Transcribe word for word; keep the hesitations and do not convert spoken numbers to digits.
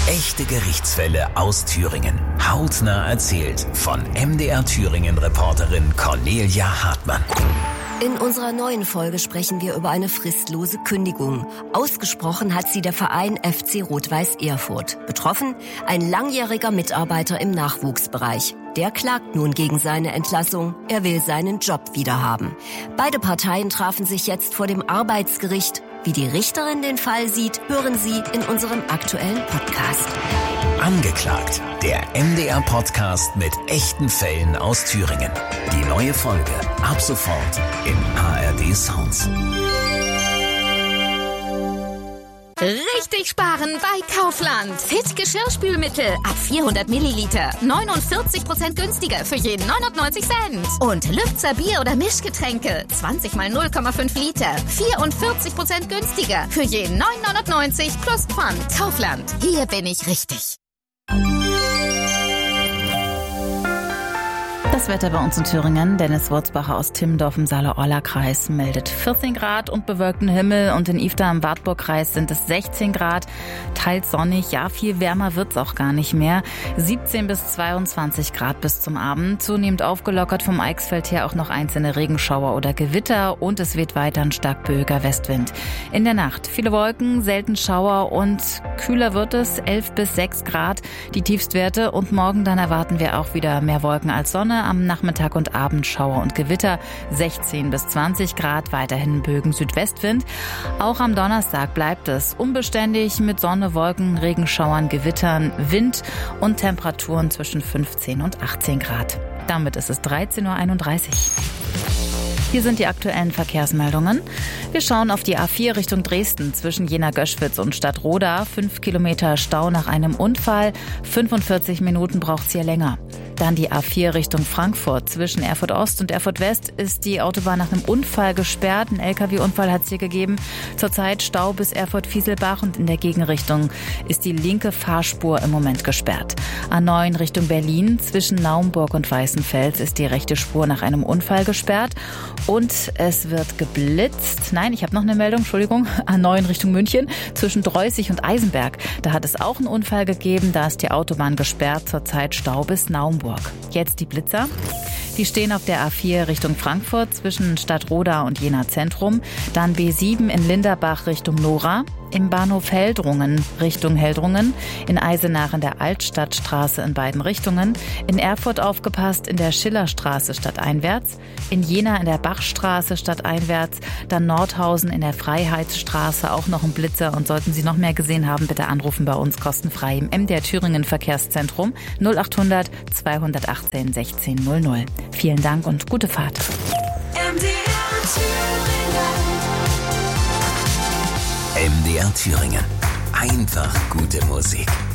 Echte Gerichtsfälle aus Thüringen. Hautnah erzählt von M D R Thüringen-Reporterin Cornelia Hartmann. In unserer neuen Folge sprechen wir über eine fristlose Kündigung. Ausgesprochen hat sie der Verein F C Rot-Weiß Erfurt. Betroffen ein langjähriger Mitarbeiter im Nachwuchsbereich. Der klagt nun gegen seine Entlassung. Er will seinen Job wiederhaben. Beide Parteien trafen sich jetzt vor dem Arbeitsgericht. Wie die Richterin den Fall sieht, hören Sie in unserem aktuellen Podcast. Angeklagt, der M D R-Podcast mit echten Fällen aus Thüringen. Die neue Folge ab sofort in A R D Sounds. Richtig sparen bei Kaufland. Fit Geschirrspülmittel ab vierhundert Milliliter. neunundvierzig Prozent günstiger für jeden neunundneunzig Cent. Und Lübzer Bier- oder Mischgetränke. zwanzig mal null Komma fünf Liter. vierundvierzig Prozent günstiger für jeden neun neunundneunzig plus Pfand. Kaufland. Hier bin ich richtig. Das Wetter bei uns in Thüringen. Dennis Wurzbacher aus Timmendorf im Saale-Orla-Kreis meldet vierzehn Grad und bewölkten Himmel. Und in Ifda im Wartburg-Kreis sind es sechzehn Grad. Teils sonnig. Ja, viel wärmer wird's auch gar nicht mehr. siebzehn bis zweiundzwanzig Grad bis zum Abend. Zunehmend aufgelockert vom Eichsfeld her auch noch einzelne Regenschauer oder Gewitter. Und es weht weiter ein stark böiger Westwind. In der Nacht viele Wolken, selten Schauer und kühler wird es. elf bis sechs Grad die Tiefstwerte. Und morgen dann erwarten wir auch wieder mehr Wolken als Sonne. Am Nachmittag und Abend Schauer und Gewitter, sechzehn bis zwanzig Grad, weiterhin Bögen Südwestwind. Auch am Donnerstag bleibt es unbeständig mit Sonne, Wolken, Regenschauern, Gewittern, Wind und Temperaturen zwischen fünfzehn und achtzehn Grad. Damit ist es dreizehn Uhr einunddreißig. Hier sind die aktuellen Verkehrsmeldungen. Wir schauen auf die A vier Richtung Dresden zwischen Jena-Göschwitz und Stadtroda. Fünf Kilometer Stau nach einem Unfall. fünfundvierzig Minuten braucht es hier länger. Dann die A vier Richtung Frankfurt. Zwischen Erfurt Ost und Erfurt West ist die Autobahn nach einem Unfall gesperrt. Ein L K W-Unfall hat es hier gegeben. Zurzeit Stau bis Erfurt-Fieselbach und in der Gegenrichtung ist die linke Fahrspur im Moment gesperrt. A neun Richtung Berlin. Zwischen Naumburg und Weißenfels ist die rechte Spur nach einem Unfall gesperrt. Und es wird geblitzt. Nein, ich habe noch eine Meldung, Entschuldigung. A neun Richtung München. Zwischen Dreußig und Eisenberg. Da hat es auch einen Unfall gegeben. Da ist die Autobahn gesperrt. Zurzeit Stau bis Naumburg. Jetzt die Blitzer. Die stehen auf der A vier Richtung Frankfurt zwischen Stadtroda und Jena Zentrum. Dann B sieben in Linderbach Richtung Nora. Im Bahnhof Heldrungen Richtung Heldrungen. In Eisenach in der Altstadtstraße in beiden Richtungen. In Erfurt aufgepasst in der Schillerstraße stadteinwärts. In Jena in der Bachstraße stadteinwärts. Dann Nordhausen in der Freiheitsstraße auch noch ein Blitzer. Und sollten Sie noch mehr gesehen haben, bitte anrufen bei uns kostenfrei im M D R Thüringen Verkehrszentrum null achthundert zweihundertachtzehn sechzehn null null. Vielen Dank und gute Fahrt. M D R Thüringen. Einfach gute Musik.